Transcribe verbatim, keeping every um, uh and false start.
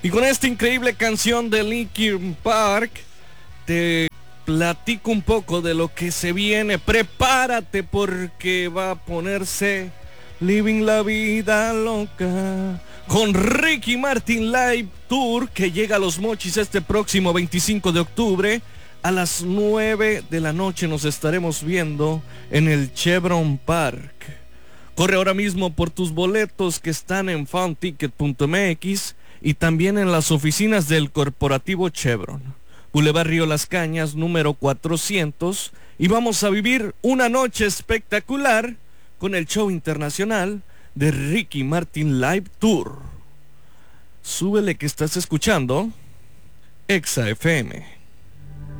Y con esta increíble canción de Linkin Park, te platico un poco de lo que se viene. Prepárate porque va a ponerse Living la Vida Loca con Ricky Martin Live Tour, que llega a Los Mochis este próximo veinticinco de octubre. A las nueve de la noche nos estaremos viendo en el Chevron Park. Corre ahora mismo por tus boletos que están en fan ticket punto m x y también en las oficinas del Corporativo Chevron, Boulevard Río Las Cañas, número cuatrocientos, y vamos a vivir una noche espectacular con el show internacional de Ricky Martin Live Tour. Súbele que estás escuchando Exa F M.